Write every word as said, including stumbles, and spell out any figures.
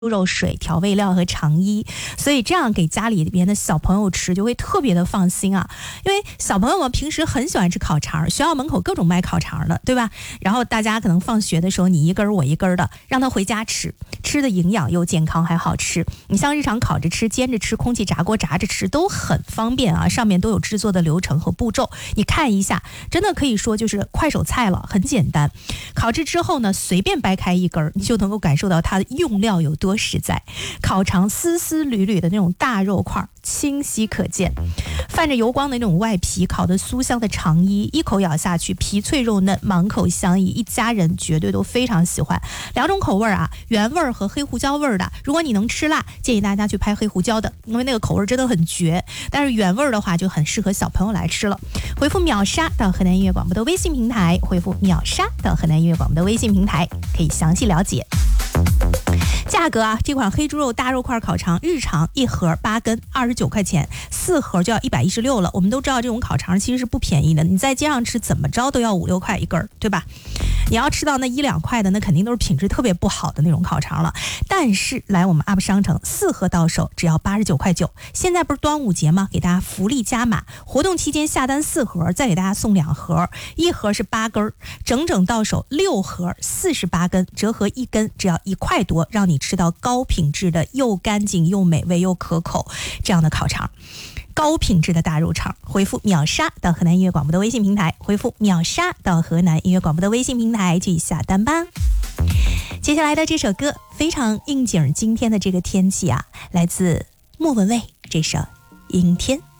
猪肉水、调味料和肠衣，所以这样给家里边的小朋友吃就会特别的放心啊。因为小朋友们平时很喜欢吃烤肠，学校门口各种卖烤肠的，对吧？然后大家可能放学的时候你一根我一根的，让他回家吃，吃的营养又健康还好吃。你像日常烤着吃、煎着吃、空气炸锅炸着吃都很方便啊，上面都有制作的流程和步骤，你看一下，真的可以说就是快手菜了，很简单。烤制之后呢，随便掰开一根，你就能够感受到它的用料有多实在。烤肠丝丝缕缕的那种大肉块清晰可见，泛着油光的那种外皮，烤的酥香的肠衣，一口咬下去，皮脆肉嫩，满口香溢，一家人绝对都非常喜欢。两种口味啊，原味和黑胡椒味的，如果你能吃辣，建议大家去拍黑胡椒的，因为那个口味真的很绝。但是原味的话就很适合小朋友来吃了。回复秒杀到河南音乐广播的微信平台，回复秒杀到河南音乐广播的微信平台，可以详细了解。价格啊，这款黑猪肉大肉块烤肠日常一盒八根二十九块钱，四盒就要一百一十六了。我们都知道这种烤肠其实是不便宜的，你在街上吃怎么着都要五六块一根，对吧？你要吃到那一两块的，那肯定都是品质特别不好的那种烤肠了。但是来我们 U P 商城，四盒到手只要八十九块九。现在不是端午节吗？给大家福利加码，活动期间下单四盒，再给大家送两盒，一盒是八根，整整到手六盒四十八根，折合一根只要一块多，让你吃到高品质的又干净又美味又可口这样的烤肠。高品质的大肉肠，回复秒杀到河南音乐广播的微信平台，回复秒杀到河南音乐广播的微信平台去下单吧。接下来的这首歌非常应景今天的这个天气啊，来自莫文蔚这首《阴天》。